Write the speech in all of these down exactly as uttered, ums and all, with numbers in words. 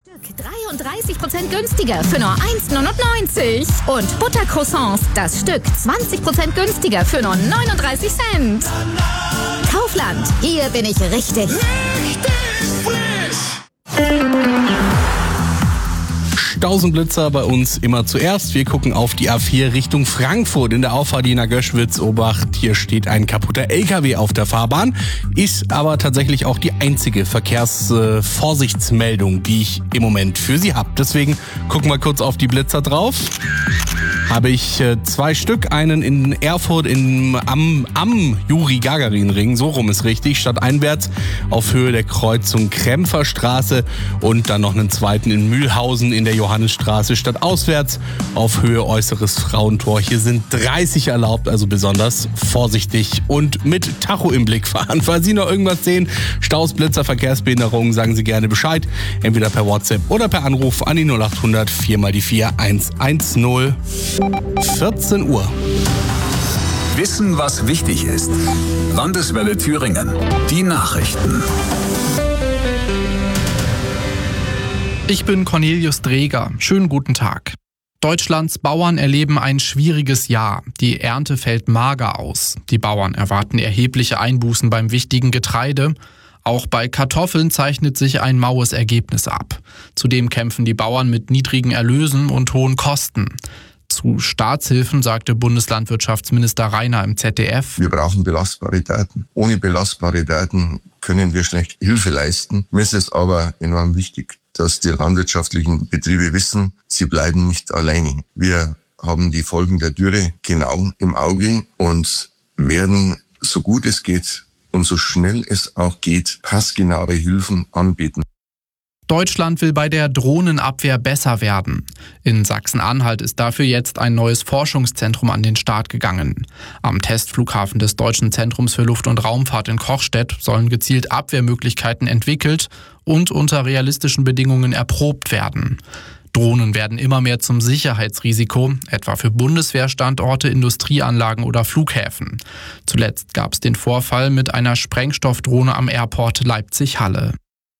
dreiunddreißig Prozent günstiger für nur eins neunundneunzig. Und Buttercroissants, das Stück zwanzig Prozent günstiger für nur neununddreißig Cent. Kaufland, hier bin ich richtig. Richtig frisch. Stausenblitzer bei uns immer zuerst. Wir gucken auf die A vier Richtung Frankfurt in der Auffahrt Jena Göschwitz. Obacht, hier steht ein kaputter L K W auf der Fahrbahn. Ist aber tatsächlich auch die einzige Verkehrsvorsichtsmeldung, äh, die ich im Moment für Sie habe. Deswegen gucken wir kurz auf die Blitzer drauf. Habe ich äh, zwei Stück, einen in Erfurt in, am, am Juri-Gagarin-Ring, so rum ist richtig, stadteinwärts auf Höhe der Kreuzung Krempferstraße und dann noch einen zweiten in Mühlhausen in der Johannesstraße stadtauswärts auf Höhe Äußeres Frauentor. Hier sind dreißig erlaubt, also besonders vorsichtig und mit Tacho im Blick fahren. Falls Sie noch irgendwas sehen, Staus, Blitzer, Verkehrsbehinderungen, sagen Sie gerne Bescheid, entweder per WhatsApp oder per Anruf an die null acht hundert vier mal die vier eins eins null. vierzehn Uhr. Wissen, was wichtig ist. Landeswelle Thüringen. Die Nachrichten. Ich bin Cornelius Dreger. Schönen guten Tag. Deutschlands Bauern erleben ein schwieriges Jahr. Die Ernte fällt mager aus. Die Bauern erwarten erhebliche Einbußen beim wichtigen Getreide. Auch bei Kartoffeln zeichnet sich ein maues Ergebnis ab. Zudem kämpfen die Bauern mit niedrigen Erlösen und hohen Kosten. Zu Staatshilfen sagte Bundeslandwirtschaftsminister Rainer im Z D F: Wir brauchen belastbare Daten. Ohne belastbare Daten können wir schlecht Hilfe leisten. Mir ist es aber enorm wichtig, dass die landwirtschaftlichen Betriebe wissen, sie bleiben nicht alleine. Wir haben die Folgen der Dürre genau im Auge und werden, so gut es geht und so schnell es auch geht, passgenaue Hilfen anbieten. Deutschland will bei der Drohnenabwehr besser werden. In Sachsen-Anhalt ist dafür jetzt ein neues Forschungszentrum an den Start gegangen. Am Testflughafen des Deutschen Zentrums für Luft- und Raumfahrt in Kochstedt sollen gezielt Abwehrmöglichkeiten entwickelt und unter realistischen Bedingungen erprobt werden. Drohnen werden immer mehr zum Sicherheitsrisiko, etwa für Bundeswehrstandorte, Industrieanlagen oder Flughäfen. Zuletzt gab es den Vorfall mit einer Sprengstoffdrohne am Airport Leipzig-Halle.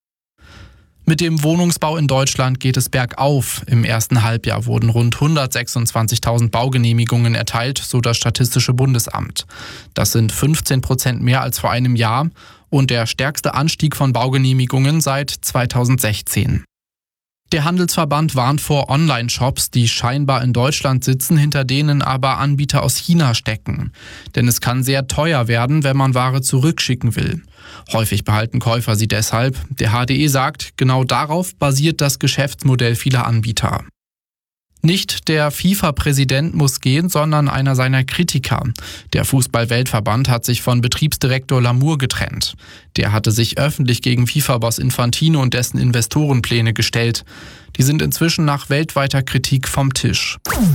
Mit dem Wohnungsbau in Deutschland geht es bergauf. Im ersten Halbjahr wurden rund hundertsechsundzwanzigtausend Baugenehmigungen erteilt, so das Statistische Bundesamt. Das sind fünfzehn Prozent mehr als vor einem Jahr und der stärkste Anstieg von Baugenehmigungen seit zweitausendsechzehn. Der Handelsverband warnt vor Online-Shops, die scheinbar in Deutschland sitzen, hinter denen aber Anbieter aus China stecken. Denn es kann sehr teuer werden, wenn man Ware zurückschicken will. Häufig behalten Käufer sie deshalb. Der H D E sagt, genau darauf basiert das Geschäftsmodell vieler Anbieter. Nicht der FIFA-Präsident muss gehen, sondern einer seiner Kritiker. Der Fußball-Weltverband hat sich von Betriebsdirektor Lamour getrennt. Der hatte sich öffentlich gegen FIFA-Boss Infantino und dessen Investorenpläne gestellt. Die sind inzwischen nach weltweiter Kritik vom Tisch.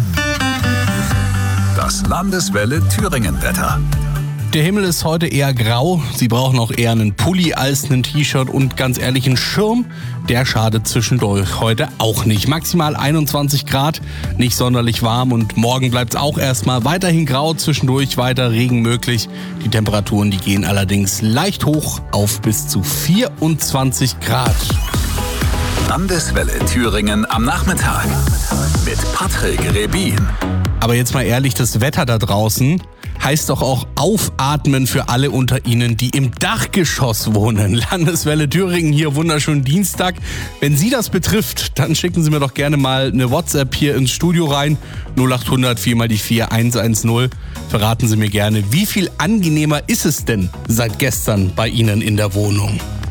Das Landeswelle Thüringen-Wetter. Der Himmel ist heute eher grau. Sie brauchen auch eher einen Pulli als einen T-Shirt und ganz ehrlich einen Schirm. Der schadet zwischendurch heute auch nicht. Maximal einundzwanzig Grad, nicht sonderlich warm und morgen bleibt es auch erstmal weiterhin grau, zwischendurch weiter Regen möglich. Die Temperaturen, die gehen allerdings leicht hoch auf bis zu vierundzwanzig Grad. Landeswelle Thüringen am Nachmittag mit Patrick Rebin. Aber jetzt mal ehrlich, das Wetter da draußen heißt doch auch aufatmen für alle unter Ihnen, die im Dachgeschoss wohnen. Landeswelle Thüringen hier, wunderschönen Dienstag. Wenn Sie das betrifft, dann schicken Sie mir doch gerne mal eine WhatsApp hier ins Studio rein. null acht hundert vier mal die vier eins eins null. Verraten Sie mir gerne, wie viel angenehmer ist es denn seit gestern bei Ihnen in der Wohnung?